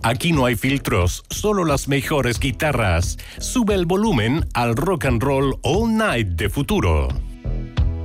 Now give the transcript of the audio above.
Aquí no hay filtros, solo las mejores guitarras. Sube el volumen al Rock and Roll All Night de Futuro.